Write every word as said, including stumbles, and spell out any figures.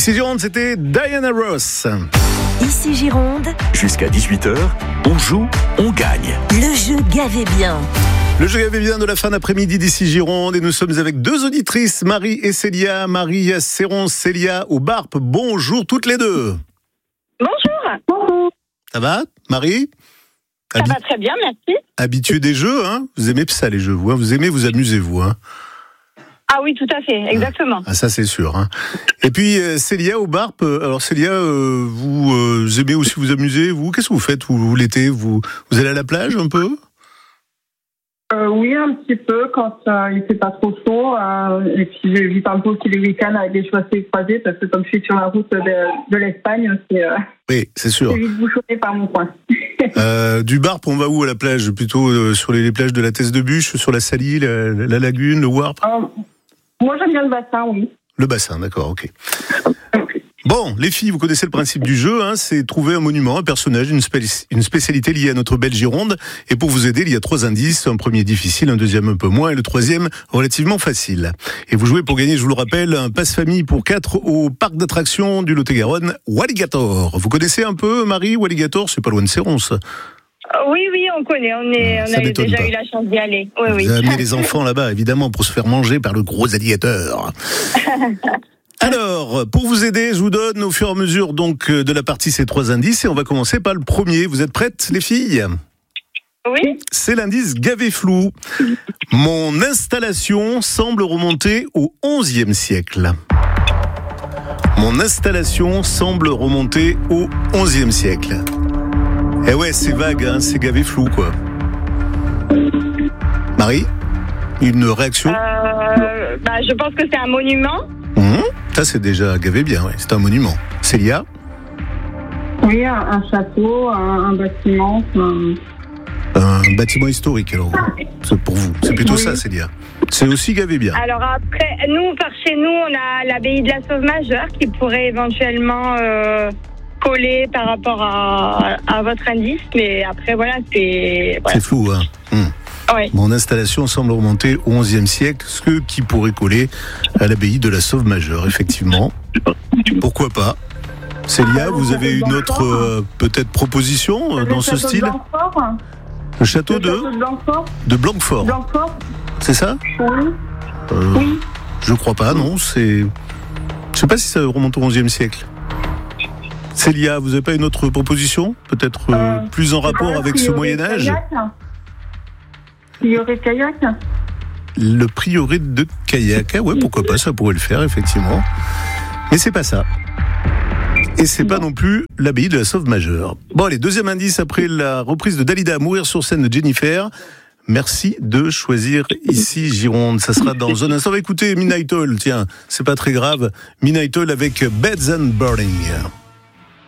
Ici Gironde, c'était Diana Ross. Ici Gironde, jusqu'à dix-huit heures, on joue, on gagne. Le jeu Gavez bien. Le jeu Gavez bien de la fin d'après-midi d'ici Gironde et nous sommes avec deux auditrices, Marie et Célia. Marie Serron, Célia au Barp. Bonjour toutes les deux. Bonjour. Bonjour. Ça va, Marie? Ça Habi- va très bien, merci. Habituée des jeux, hein? Vous aimez ça les jeux, vous, hein? Vous aimez vous amuser, vous, hein? Ah oui, tout à fait, exactement. Ah, ça c'est sûr. Hein. Et puis euh, Célia au Barp. Alors Célia, euh, vous euh, aimez aussi vous amuser, vous? Qu'est-ce que vous faites vous, vous l'été? Vous vous allez à la plage un peu? Euh, oui, un petit peu quand euh, il fait pas trop chaud. Euh, et puis j'évite un peu aussi les week-ends avec les chaussées croisées parce que comme je suis sur la route de, de l'Espagne, c'est, euh, oui, c'est sûr. c'est vite bouchonné par mon coin. euh, du Barp, on va où à la plage? Plutôt euh, sur les, les plages de la Teste de Bûche, sur la Saly, la, la lagune, le Warp? euh, Moi, j'aime bien le bassin, oui. Le bassin, d'accord, ok. Bon, les filles, vous connaissez le principe du jeu, hein, c'est trouver un monument, un personnage, une, spé- une spécialité liée à notre belle Gironde. Et pour vous aider, il y a trois indices, un premier difficile, un deuxième un peu moins, et le troisième relativement facile. Et vous jouez pour gagner, je vous le rappelle, un passe-famille pour quatre au parc d'attractions du Lot-et-Garonne, Walligator. Vous connaissez un peu, Marie, Walligator? C'est pas loin de Céron, ça. Oui, oui, on connaît, on, est, on a déjà pas. eu la chance d'y aller. Oui, vous oui. avez amené les enfants là-bas, évidemment, pour se faire manger par le gros alligator. Alors, pour vous aider, je vous donne au fur et à mesure donc de la partie ces trois indices et on va commencer par le premier. Vous êtes prêtes, les filles? Oui. C'est l'indice gavé flou. Mon installation semble remonter au onzième siècle. Mon installation semble remonter au onzième siècle. Eh ouais, c'est vague, hein, c'est gavé flou, quoi. Marie, une réaction? euh, bah, Je pense que c'est un monument. Mmh, ça, c'est déjà gavé bien, ouais. C'est un monument. Célia? Oui, un, un château, un, un bâtiment. Un... un bâtiment historique, alors. C'est pour vous. C'est plutôt oui. Ça, Célia. C'est aussi gavé bien. Alors après, nous, par chez nous, on a l'abbaye de la Sauve-Majeure qui pourrait éventuellement... Euh... collé par rapport à, à votre indice, mais après voilà, c'est... Voilà. C'est flou, hein. Hum. Oui. Mon installation semble remonter au onzième siècle, ce qui pourrait coller à l'abbaye de la Sauve-Majeure, effectivement. Pourquoi pas? Célia, ah, vous avez une autre euh, peut-être proposition euh, dans ce style? Blanquefort. Le château le de château de Blanquefort. De Blanquefort. Blanquefort. C'est ça? Oui. Euh, oui. Je crois pas, non. C'est... Je sais pas si ça remonte au onzième siècle. Célia, vous n'avez pas une autre proposition? Peut-être euh, euh, plus en rapport avec ce Moyen-Âge? Prieuré de Caillac. Le prieuré de Caillac, ah ouais, pourquoi pas, ça pourrait le faire, effectivement. Mais c'est pas ça. Et c'est pas non plus l'abbaye de la Sauve-Majeure. Bon, allez, deuxième indice après la reprise de Dalida à Mourir sur scène de Jennifer. Merci de choisir ici Gironde. Ça sera dans un instant. On va écouter Midnight Oil, tiens, c'est pas très grave. Midnight Oil avec Beds and Burning.